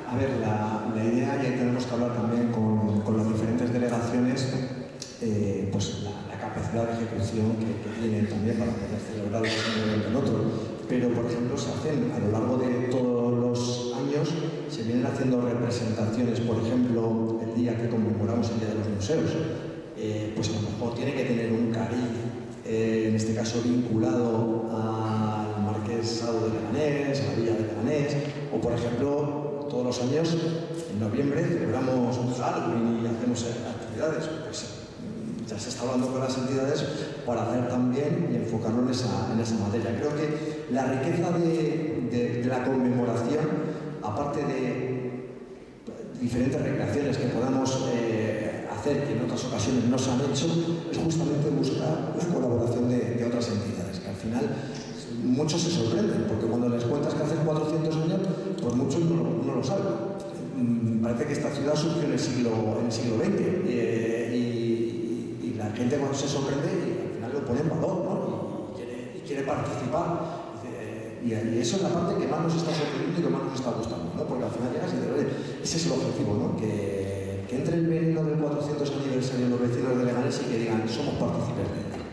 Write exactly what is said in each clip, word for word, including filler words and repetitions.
A ver, la, la idea, y ahí tenemos que hablar también con, con las diferentes delegaciones, eh, pues la, la capacidad de ejecución que, que tienen también para poder celebrar un evento en otro. Pero, por ejemplo, se hacen a lo largo de todos los años, se vienen haciendo representaciones, por ejemplo, el día que conmemoramos el Día de los Museos, eh, pues a lo mejor tiene que tener un cariz, eh, en este caso vinculado al Marquesado de Leganés, a la Villa de Leganés, o por ejemplo, todos los años, en noviembre, celebramos un Halloween y hacemos actividades. Pues, ya se está hablando con las entidades para hacer también y enfocarlo en esa, en esa materia. Creo que la riqueza de, de, de la conmemoración, aparte de diferentes recreaciones que podamos eh, hacer, que en otras ocasiones no se han hecho, es justamente buscar la colaboración de, de otras entidades, que al final muchos se sorprenden, porque cuando les cuentas que hace cuatrocientos años, pues muchos no, no lo saben. Mm, parece que esta ciudad surgió en el siglo, en el siglo veinte eh, y la gente cuando se sorprende y al final lo pone en valor, ¿no? Y quiere, y quiere participar. Y, y eso es la parte que más nos está sorprendiendo y que más nos está gustando, ¿no? Porque al final llegas y dices, oye, ese es el objetivo, ¿no? Que, que entre el veneno del cuatrocientos aniversario en los vecinos de Leganés y que digan, somos partícipes de él.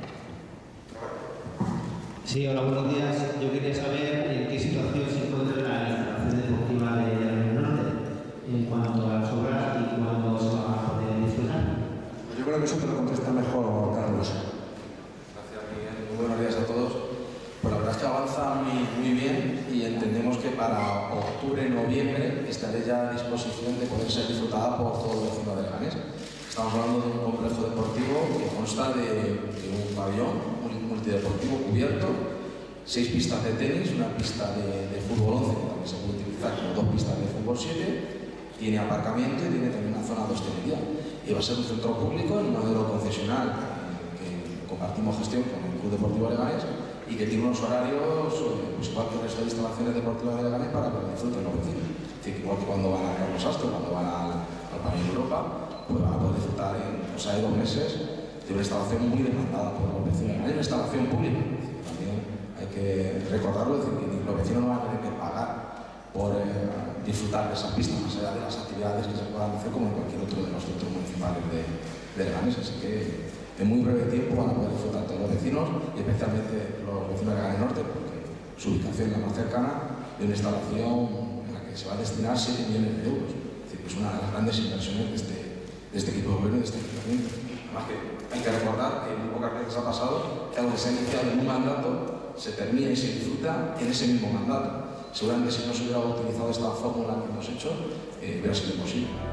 Sí, hola, buenos días. Yo quería saber en qué situación se encuentra la instalación deportiva de Leganés Norte en cuanto a las obras y cuándo se va a poder disfrutar. Yo creo que eso te lo contesta mejor, Carlos. Gracias, Miguel. Muy buenos días a todos. Pues la verdad es que avanza muy, muy bien y entendemos que para octubre, noviembre estaré ya a disposición de poder ser disfrutada por todo el vecino de Leganés. Estamos hablando de un complejo deportivo que consta de, de un pabellón multideportivo cubierto, seis pistas de tenis, una pista de, de fútbol once que también se puede utilizar como dos pistas de fútbol siete, tiene aparcamiento y tiene también una zona de hostelería. Y va a ser un centro público en un modelo concesional que compartimos gestión con el Club Deportivo Leganés y que tiene unos horarios, pues igual que el resto de instalaciones deportivas de Leganés, para que lo disfruten los vecinos. Es decir, igual que cuando van a Carlos Astro, cuando van al, al Pabellón Europa, pues van a poder disfrutar en cosa de dos meses de una instalación muy demandada por los vecinos. Hay una instalación pública, es decir, también hay que recordarlo, es decir, que los vecinos no van a tener que pagar por eh, disfrutar de esas pistas, más allá de las actividades que se puedan hacer como en cualquier otro de los centros municipales de, de Leganés. Así que en muy breve tiempo van a poder disfrutar todos los vecinos y especialmente los vecinos de Leganés Norte, porque su ubicación es la más cercana, de una instalación en la que se va a destinar siete millones de euros. Es decir, que es una de las grandes inversiones de este, de este equipo de gobierno y de este ayuntamiento. Además que hay que recordar que en pocas veces ha pasado que algo que se ha iniciado en un mandato se termina y se disfruta en ese mismo mandato. Seguramente si no se hubiera utilizado esta fórmula que hemos hecho, eh, hubiera sido imposible.